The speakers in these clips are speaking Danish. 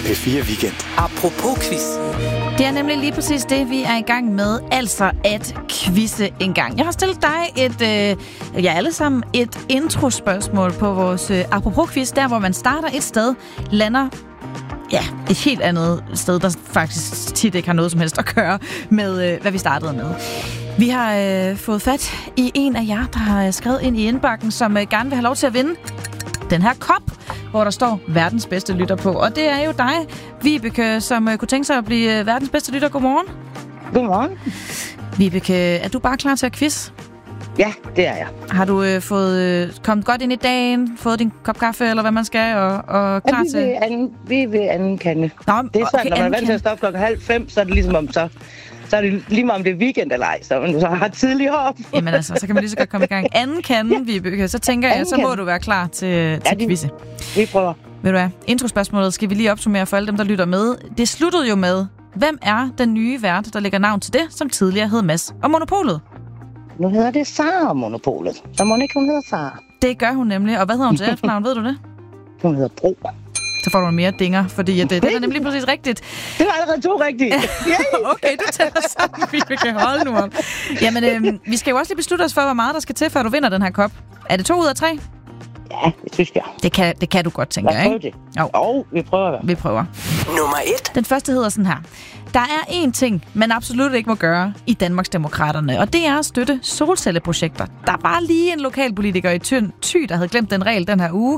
P4 Weekend. Apropos quiz. Det er nemlig lige præcis det, vi er i gang med, altså at quizze en gang. Jeg har stillet dig alle sammen et introspørgsmål på vores apropos quiz, der hvor man starter et sted, lander et helt andet sted, der faktisk tit ikke har noget som helst at gøre med, hvad vi startede med. Vi har fået fat i en af jer, der har skrevet ind i indbakken, som gerne vil have lov til at vinde den her kop, hvor der står verdens bedste lytter på. Og det er jo dig, Vibeke, som kunne tænke sig at blive verdens bedste lytter. Godmorgen. Godmorgen. Vibeke, er du bare klar til at quiz? Ja, det er jeg. Har du kommet godt ind i dagen, fået din kop kaffe, eller hvad man skal, og klar til? Vi er ved anden kande. Nå, det er sådan, okay, når man er vant til at stoppe 4:30, så er det ligesom om så er det lige meget om det er weekend eller ej, så man så har tidlig hop. Jamen altså, så kan man lige så godt komme i gang. Anden kande, Vibeke, så tænker jeg, så må du være klar til quizze. Vi prøver. Ved du hvad, introspørgsmålet skal vi lige opsummere for alle dem, der lytter med. Det sluttede jo med, hvem er den nye vært, der lægger navn til det, som tidligere hed Mads og Monopolet? Nu hedder det Sara Monopolet. Så må ikke hun hedder Sara. Det gør hun nemlig. Og hvad hedder hun til efternavn, ved du det? Hun hedder Bro. Så får du mere dinger, fordi det er nemlig præcis rigtigt. Det var allerede 2 rigtigt. Okay, du tæller sammen, vi kan holde nu om. Jamen, vi skal jo også lige beslutte os for, hvor meget der skal til, før du vinder den her kop. Er det 2 ud af 3? Ja, det synes jeg. Det kan du godt, tænker jeg, ikke? Jo, vi prøver. Vi prøver. Nummer 1. Den første hedder sådan her. Der er én ting, man absolut ikke må gøre i Danmarksdemokraterne, og det er at støtte solcelleprojekter. Der var lige en lokalpolitiker i Thy, der havde glemt den regel den her uge,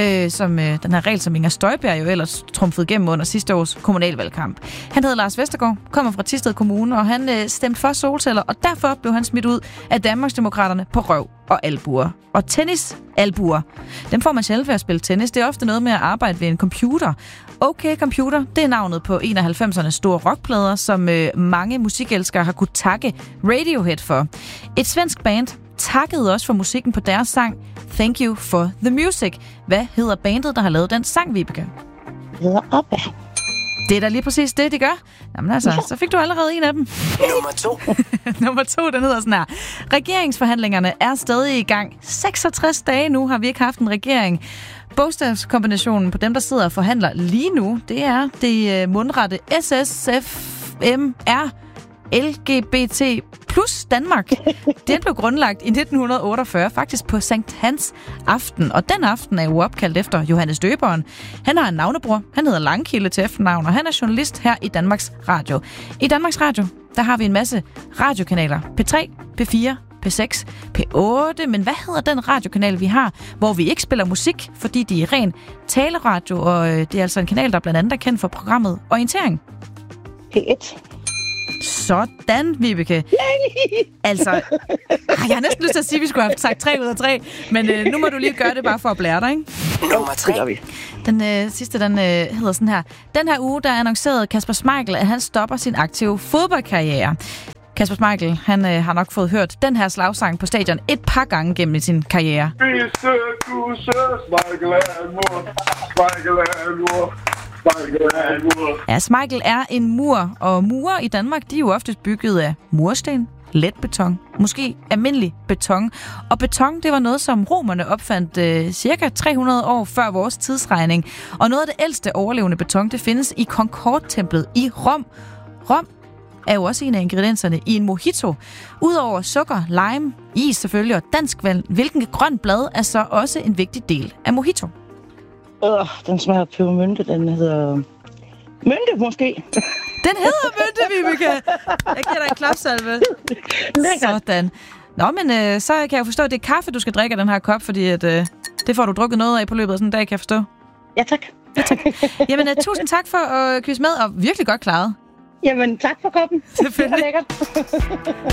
den her regel, som Inger Støjberg jo ellers trumfede igennem under sidste års kommunalvalgkamp. Han hedder Lars Vestergaard, kommer fra Thisted Kommune, og han stemte for solceller, og derfor blev han smidt ud af Danmarksdemokraterne på røv og albuer. Og tennisalbuer, dem får man sjældent ved at spille tennis. Det er ofte noget med at arbejde ved en computer. OK Computer, det er navnet på en af 90'ernes store rockplader, som mange musikelskere har kunne takke Radiohead for. Et svensk band takkede også for musikken på deres sang Thank You for the Music. Hvad hedder bandet, der har lavet den sang, Vibeke? Det hedder ABBA. Det er da lige præcis det, de gør. Jamen altså, så fik du allerede en af dem. Nummer 2. Nummer 2, den hedder sådan her. Regeringsforhandlingerne er stadig i gang. 66 dage nu har vi ikke haft en regering. Bogstavskombinationen på dem, der sidder og forhandler lige nu, det er det mundrette SSFMR LGBT plus Danmark. Den blev grundlagt i 1948, faktisk på Sankt Hans aften. Og den aften er jo opkaldt efter Johannes Døberen. Han har en navnebror. Han hedder Langkilde til efternavn, og han er journalist her i Danmarks Radio. I Danmarks Radio, der har vi en masse radiokanaler. P3, P4, P6, P8, men hvad hedder den radiokanal, vi har, hvor vi ikke spiller musik, fordi de er ren taleradio, og det er altså en kanal, der blandt andet er kendt for programmet Orientering? P1. Sådan, Vibeke. Altså, jeg har næsten lyst til at sige, at vi skulle have sagt 3 ud af 3, men nu må du lige gøre det bare for at blære dig, ikke? Nummer 3. Den sidste, den hedder sådan her. Den her uge, der annoncerede Kasper Schmeichel, at han stopper sin aktive fodboldkarriere. Kasper Schmeichel, han har nok fået hørt den her slagsang på stadion et par gange gennem sin karriere. Ja, Schmeichel er en mur, og murer i Danmark, de er jo oftest bygget af mursten, letbeton, måske almindelig beton. Og beton, det var noget, som romerne opfandt cirka 300 år før vores tidsregning. Og noget af det ældste overlevende beton, det findes i Concorde-templet i Rom. Rom er jo også en af ingredienserne i en mojito. Udover sukker, lime, is selvfølgelig og danskvand, hvilken grøn blad er så også en vigtig del af mojito. Den smager af pebermynte, den hedder mynte måske. Den hedder mynte, Vibeke. Jeg giver dig en klapsalve. Sådan. Nå, men så kan jeg jo forstå, at det er kaffe, du skal drikke af den her kop, fordi at, det får du drukket noget af på løbet af sådan en dag, kan jeg forstå. Ja, tak. Ja, tak. Jamen, tusind tak for at quizze med, og virkelig godt klaret. Jamen, tak for koppen. Selvfølgelig. Det var lækkert.